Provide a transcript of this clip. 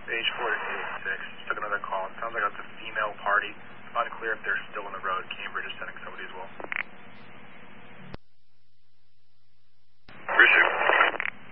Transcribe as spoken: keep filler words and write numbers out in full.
Page four eight six, just took another call. It sounds like it's a female party. Unclear if they're still on the road. Cambridge is sending somebody as well.